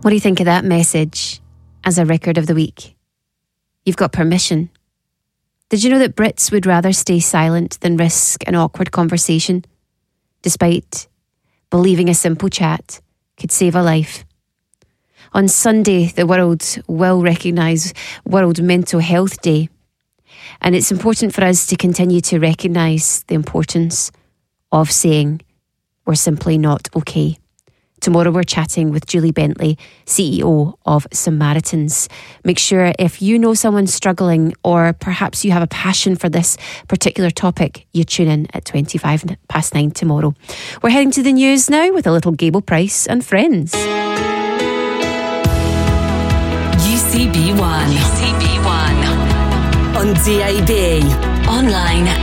What do you think of that message as a record of the week? You've got permission. Did you know that Brits would rather stay silent than risk an awkward conversation, despite believing a simple chat could save a life? On Sunday, the world will recognise World Mental Health Day, and it's important for us to continue to recognise the importance of saying we're simply not okay. Tomorrow we're chatting with Julie Bentley, CEO of Samaritans. Make sure if you know someone struggling, or perhaps you have a passion for this particular topic, you tune in at 9:25 tomorrow. We're heading to the news now with a little Gable Price and Friends. UCB1 on DAB, online